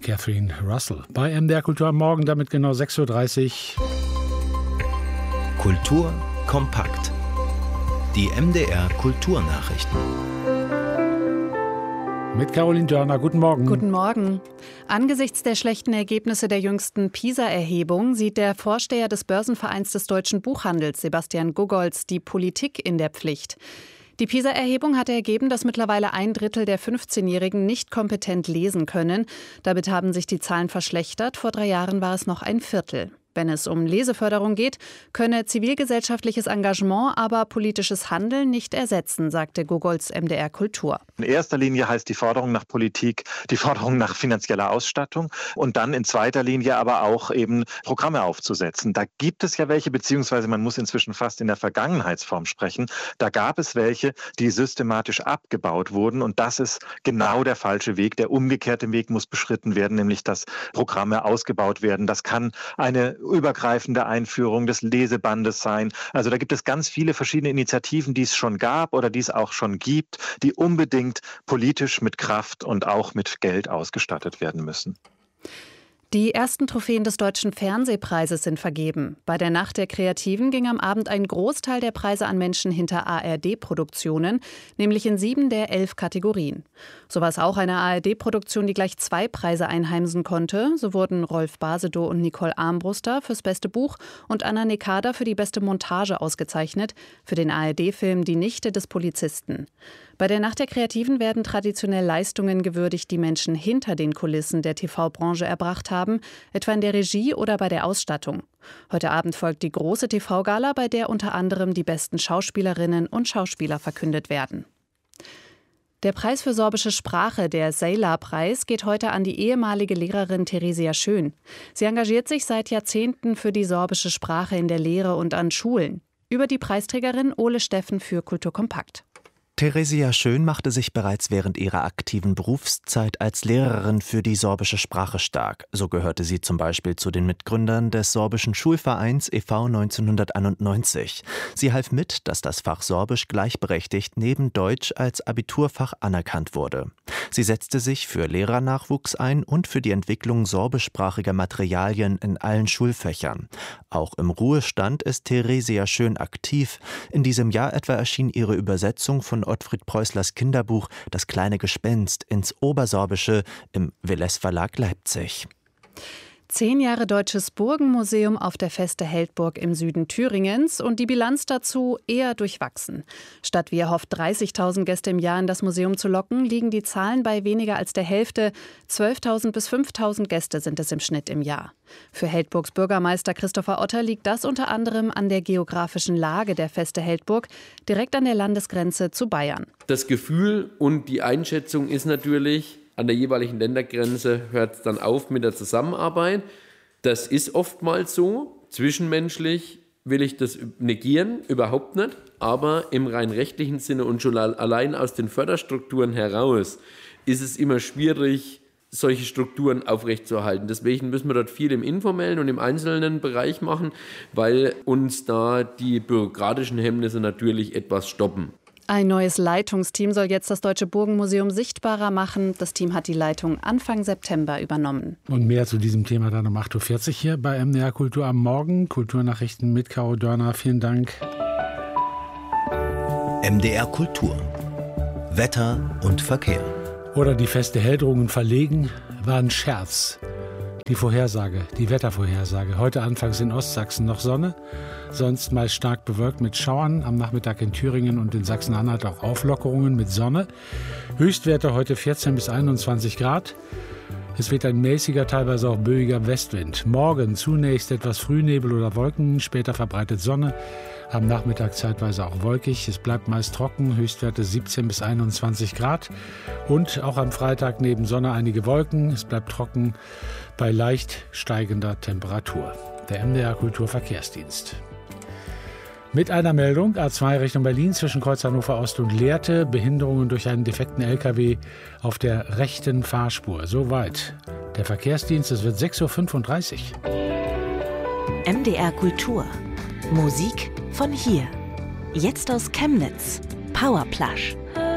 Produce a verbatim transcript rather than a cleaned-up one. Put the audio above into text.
Catherine Russell. Bei M D R Kultur am Morgen, damit genau sechs Uhr dreißig. Kultur kompakt. Die M D R Kulturnachrichten. Mit Caroline Dörner. Guten Morgen. Guten Morgen. Angesichts der schlechten Ergebnisse der jüngsten PISA-Erhebung sieht der Vorsteher des Börsenvereins des deutschen Buchhandels, Sebastian Gogolz, die Politik in der Pflicht. Die PISA-Erhebung hat ergeben, dass mittlerweile ein Drittel der fünfzehnjährigen nicht kompetent lesen können. Damit haben sich die Zahlen verschlechtert. Vor drei Jahren war es noch ein Viertel. Wenn es um Leseförderung geht, könne zivilgesellschaftliches Engagement aber politisches Handeln nicht ersetzen, sagte Gogolz M D R Kultur. In erster Linie heißt die Forderung nach Politik die Forderung nach finanzieller Ausstattung und dann in zweiter Linie aber auch eben Programme aufzusetzen. Da gibt es ja welche, beziehungsweise man muss inzwischen fast in der Vergangenheitsform sprechen. Da gab es welche, die systematisch abgebaut wurden und das ist genau der falsche Weg. Der umgekehrte Weg muss beschritten werden, nämlich dass Programme ausgebaut werden. Das kann eine übergreifende Einführung des Lesebandes sein. Also da gibt es ganz viele verschiedene Initiativen, die es schon gab oder die es auch schon gibt, die unbedingt politisch mit Kraft und auch mit Geld ausgestattet werden müssen. Die ersten Trophäen des Deutschen Fernsehpreises sind vergeben. Bei der Nacht der Kreativen ging am Abend ein Großteil der Preise an Menschen hinter A R D-Produktionen, nämlich in sieben der elf Kategorien. So war es auch eine A R D-Produktion, die gleich zwei Preise einheimsen konnte. So wurden Rolf Basedow und Nicole Armbruster fürs beste Buch und Anna Nekada für die beste Montage ausgezeichnet, für den A R D-Film Die Nichte des Polizisten. Bei der Nacht der Kreativen werden traditionell Leistungen gewürdigt, die Menschen hinter den Kulissen der T V-Branche erbracht haben, etwa in der Regie oder bei der Ausstattung. Heute Abend folgt die große T V-Gala, bei der unter anderem die besten Schauspielerinnen und Schauspieler verkündet werden. Der Preis für sorbische Sprache, der Seyla-Preis, geht heute an die ehemalige Lehrerin Theresia Schön. Sie engagiert sich seit Jahrzehnten für die sorbische Sprache in der Lehre und an Schulen. Über die Preisträgerin Ole Steffen für Kultur Kompakt. Theresia Schön machte sich bereits während ihrer aktiven Berufszeit als Lehrerin für die sorbische Sprache stark. So gehörte sie zum Beispiel zu den Mitgründern des sorbischen Schulvereins e V neunzehnhunderteinundneunzig. Sie half mit, dass das Fach Sorbisch gleichberechtigt neben Deutsch als Abiturfach anerkannt wurde. Sie setzte sich für Lehrernachwuchs ein und für die Entwicklung sorbischsprachiger Materialien in allen Schulfächern. Auch im Ruhestand ist Theresia Schön aktiv. In diesem Jahr etwa erschien ihre Übersetzung von Ottfried Preußlers Kinderbuch Das kleine Gespenst ins Obersorbische im Willys Verlag Leipzig. Zehn Jahre Deutsches Burgenmuseum auf der Feste Heldburg im Süden Thüringens und die Bilanz dazu eher durchwachsen. Statt wie erhofft dreißigtausend Gäste im Jahr in das Museum zu locken, liegen die Zahlen bei weniger als der Hälfte. zwölftausend bis fünftausend Gäste sind es im Schnitt im Jahr. Für Heldburgs Bürgermeister Christopher Otter liegt das unter anderem an der geografischen Lage der Feste Heldburg, direkt an der Landesgrenze zu Bayern. Das Gefühl und die Einschätzung ist natürlich, an der jeweiligen Ländergrenze hört es dann auf mit der Zusammenarbeit. Das ist oftmals so. Zwischenmenschlich will ich das negieren, überhaupt nicht. Aber im rein rechtlichen Sinne und schon allein aus den Förderstrukturen heraus ist es immer schwierig, solche Strukturen aufrechtzuerhalten. Deswegen müssen wir dort viel im informellen und im einzelnen Bereich machen, weil uns da die bürokratischen Hemmnisse natürlich etwas stoppen. Ein neues Leitungsteam soll jetzt das Deutsche Burgenmuseum sichtbarer machen. Das Team hat die Leitung Anfang September übernommen. Und mehr zu diesem Thema dann um acht Uhr vierzig hier bei M D R Kultur am Morgen. Kulturnachrichten mit Caro Dörner. Vielen Dank. M D R Kultur. Wetter und Verkehr. Oder die Feste Heldrungen verlegen, war ein Scherz. Die Vorhersage, die Wettervorhersage. Heute anfangs in Ostsachsen noch Sonne, sonst meist stark bewölkt mit Schauern. Am Nachmittag in Thüringen und in Sachsen-Anhalt auch Auflockerungen mit Sonne. Höchstwerte heute vierzehn bis einundzwanzig Grad. Es weht ein mäßiger, teilweise auch böiger Westwind. Morgen zunächst etwas Frühnebel oder Wolken, später verbreitet Sonne. Am Nachmittag zeitweise auch wolkig. Es bleibt meist trocken, Höchstwerte siebzehn bis einundzwanzig Grad. Und auch am Freitag neben Sonne einige Wolken. Es bleibt trocken bei leicht steigender Temperatur. Der M D R Kulturverkehrsdienst. Mit einer Meldung, A zwei Richtung Berlin zwischen Kreuz Hannover Ost und Lehrte, Behinderungen durch einen defekten L K W auf der rechten Fahrspur. Soweit der Verkehrsdienst, es wird sechs Uhr fünfunddreißig. M D R Kultur. Musik von hier. Jetzt aus Chemnitz. Powerplush.